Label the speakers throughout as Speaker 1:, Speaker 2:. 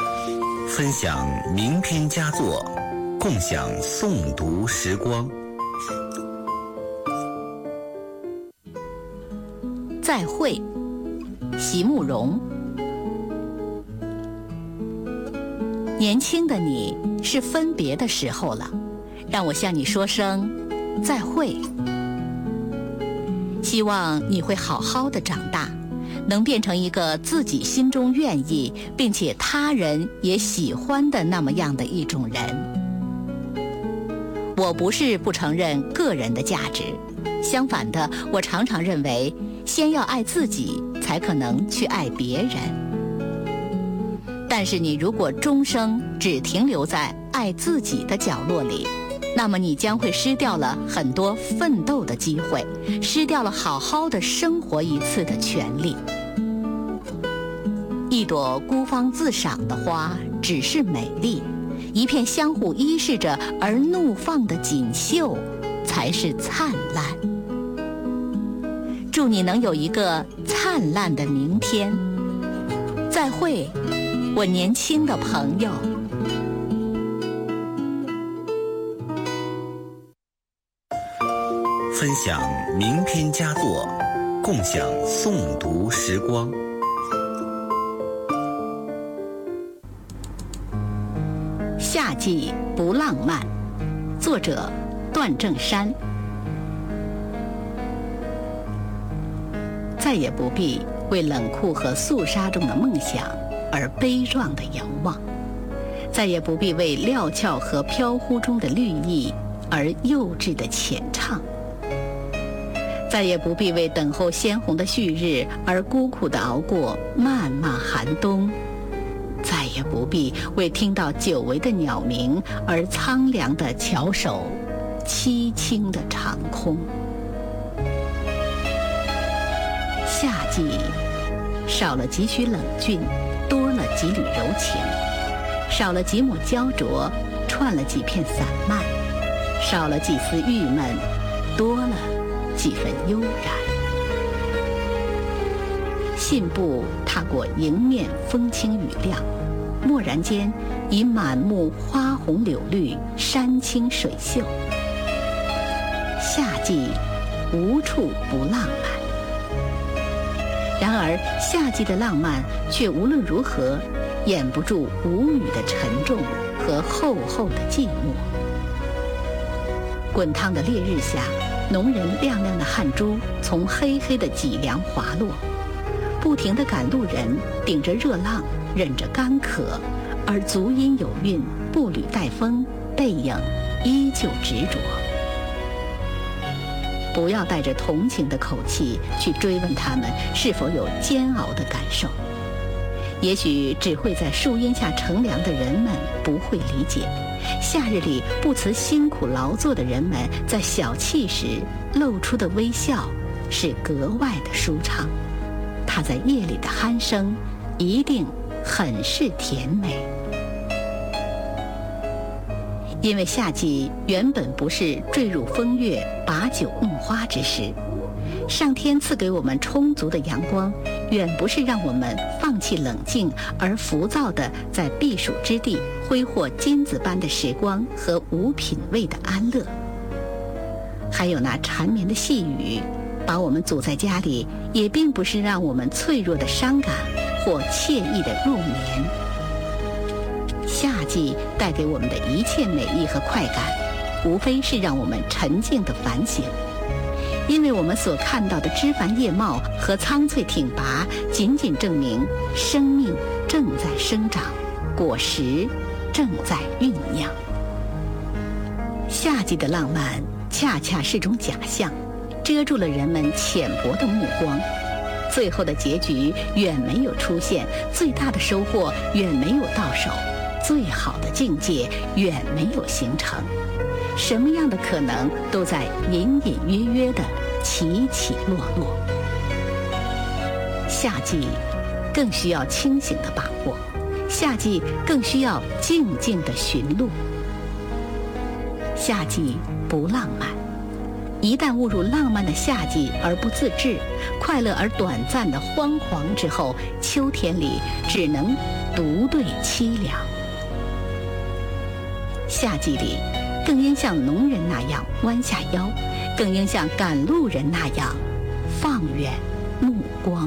Speaker 1: 分享名篇佳作，共享诵读时光。
Speaker 2: 再会，席慕容。年轻的你是分别的时候了，让我向你说声再会。希望你会好好的长大，能变成一个自己心中愿意并且他人也喜欢的那么样的一种人。我不是不承认个人的价值，相反的，我常常认为先要爱自己，才可能去爱别人。但是你如果终生只停留在爱自己的角落里，那么你将会失掉了很多奋斗的机会，失掉了好好的生活一次的权利。一朵孤芳自赏的花只是美丽，一片相互依视着而怒放的锦绣才是灿烂。祝你能有一个灿烂的明天。再会，我年轻的朋友。
Speaker 1: 分享名篇佳作，共享诵读时光。
Speaker 2: 夏季不浪漫，作者段正山。再也不必为冷酷和肃杀中的梦想而悲壮的仰望，再也不必为料峭和飘忽中的绿意而幼稚的浅唱，再也不必为等候鲜红的旭日而孤苦地熬过漫漫寒冬，再也不必为听到久违的鸟鸣而苍凉地翘首凄清的长空。夏季少了几许冷峻，多了几缕柔情，少了几抹焦灼，串了几片散漫，少了几丝郁闷，多了几分悠然。信步踏过迎面风轻雨亮，蓦然间已满目花红柳绿，山清水秀。夏季无处不浪漫，然而夏季的浪漫却无论如何掩不住无语的沉重和厚厚的寂寞。滚烫的烈日下，农人亮亮的汗珠从黑黑的脊梁滑落，不停的赶路人顶着热浪，忍着干渴，而足音有韵，步履带风，背影依旧执着。不要带着同情的口气去追问他们是否有煎熬的感受，也许只会在树荫下乘凉的人们不会理解，夏日里不辞辛苦劳作的人们在小憩时露出的微笑是格外的舒畅，他在夜里的鼾声一定很是甜美。因为夏季原本不是坠入风月、把酒弄花之时，上天赐给我们充足的阳光，远不是让我们放弃冷静而浮躁地在避暑之地挥霍金子般的时光和无品味的安乐。还有那缠绵的细雨，把我们阻在家里，也并不是让我们脆弱的伤感或惬意的入眠。夏季带给我们的一切美意和快感，无非是让我们沉静地反省，因为我们所看到的枝繁叶茂和苍翠挺拔，仅仅证明生命正在生长，果实正在酝酿。夏季的浪漫恰恰是种假象，遮住了人们浅薄的目光，最后的结局远没有出现，最大的收获远没有到手，最好的境界远没有形成，什么样的可能都在隐隐约约的起起落落。夏季更需要清醒的把握，夏季更需要静静的寻路。夏季不浪漫， 一旦误入浪漫的夏季而不自制，快乐而短暂的荒狂之后，秋天里只能独对凄凉。夏季里，更应像农人那样弯下腰，更应像赶路人那样放远目光。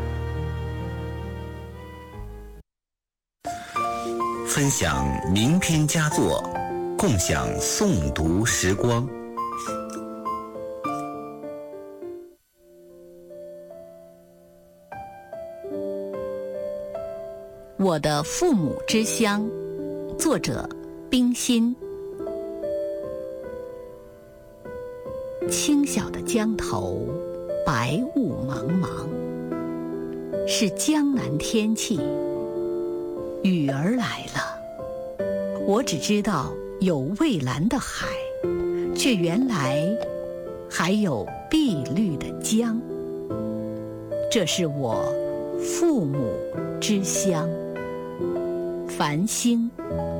Speaker 1: 分享名篇佳作，共享诵读时光。
Speaker 2: 我的父母之乡，作者冰心。清晓的江头，白雾茫茫，是江南天气，雨儿来了。我只知道有蔚蓝的海，却原来还有碧绿的江。这是我父母之乡。繁星。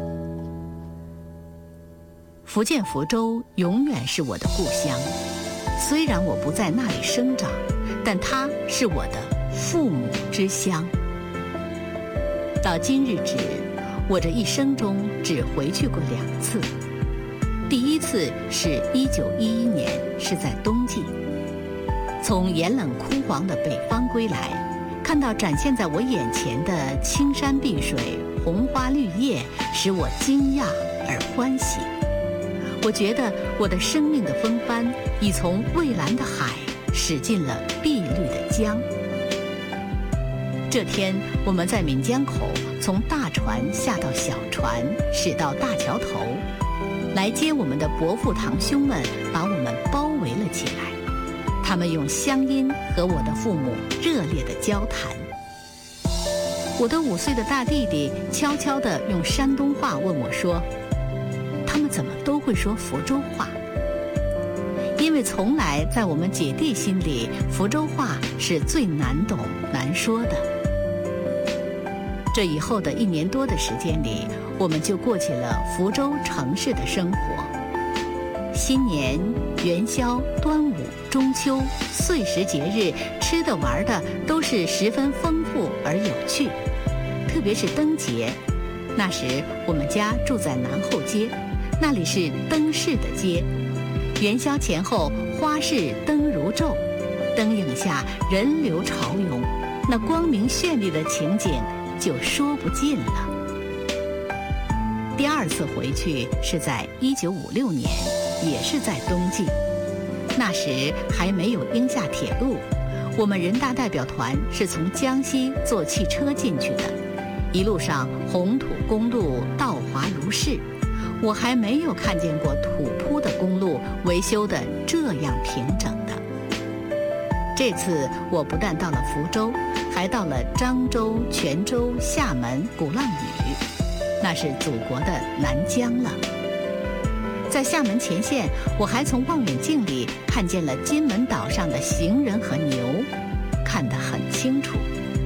Speaker 2: 福建福州永远是我的故乡，虽然我不在那里生长，但它是我的父母之乡。到今日止，我这一生中只回去过2次。第一次是1911年，是在冬季，从炎冷枯黄的北方归来，看到展现在我眼前的青山碧水、红花绿叶，使我惊讶而欢喜。我觉得我的生命的风帆已从蔚蓝的海驶进了碧绿的江。这天，我们在闽江口从大船下到小船，驶到大桥头，来接我们的伯父堂兄们把我们包围了起来。他们用乡音和我的父母热烈地交谈。我的5岁的大弟弟悄悄地用山东话问我说：“他们怎么都会说福州话？”因为从来在我们姐弟心里，福州话是最难懂难说的。这以后的1年多的时间里，我们就过起了福州城市的生活。新年、元宵、端午、中秋、岁时节日，吃的玩的都是十分丰富而有趣。特别是灯节，那时我们家住在南后街，那里是灯市的街。元宵前后，花市灯如昼，灯影下人流潮涌，那光明绚丽的情景就说不尽了。第2次回去是在1956年，也是在冬季。那时还没有英厦铁路，我们人大代表团是从江西坐汽车进去的，一路上红土公路道滑如是，我还没有看见过土铺的公路维修得这样平整的。这次我不但到了福州，还到了漳州、泉州、厦门、鼓浪屿，那是祖国的南疆了。在厦门前线，我还从望远镜里看见了金门岛上的行人和牛，看得很清楚。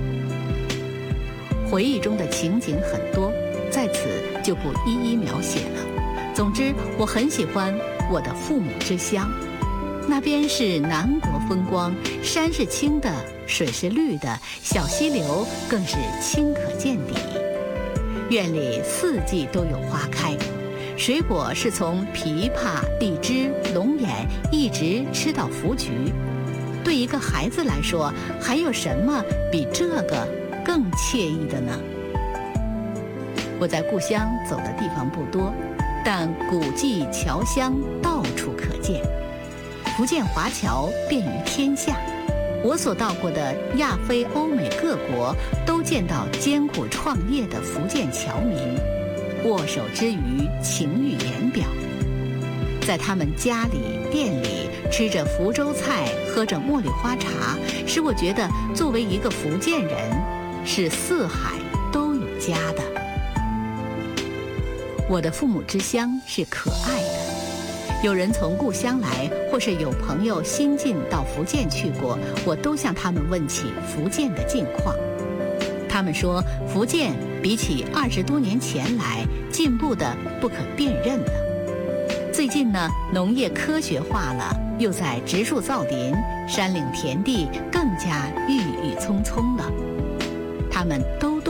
Speaker 2: 回忆中的情景很多，在此就不一一描写了。总之，我很喜欢我的父母之乡，那边是南国风光，山是青的，水是绿的，小溪流更是清可见底。院里4季都有花开，水果是从枇杷、荔枝、龙眼一直吃到福菊。对一个孩子来说，还有什么比这个更惬意的呢？我在故乡走的地方不多，但古迹侨乡到处可见。福建华侨遍于天下，我所到过的亚非欧美各国都见到艰苦创业的福建侨民，握手之余情语言表。在他们家里店里吃着福州菜，喝着茉莉花茶，使我觉得作为一个福建人，是4海都有家的。我的父母之乡是可爱的，有人从故乡来，或是有朋友新近到福建去过，我都向他们问起福建的近况。他们说，福建比起20多年前来，进步的不可辨认了。自最近呢，农业科学化了，又在植树造林，山岭田地更加郁郁葱葱了。它们都